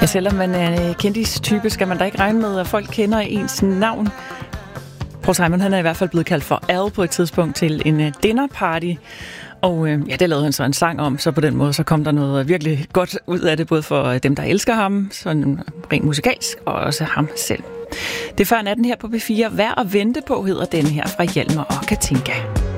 Ja, selvom man er en kendistype, skal man da ikke regne med, at folk kender ens navn. Paul Simon, han er i hvert fald blevet kaldt for Al på et tidspunkt til en dinnerparty. Og det lavede han så en sang om, så på den måde så kom der noget virkelig godt ud af det, både for dem, der elsker ham, sådan rent musikalsk, og også ham selv. Det er før natten her på P4. Værd at vente på hedder den her fra Hjalmar og Katinka.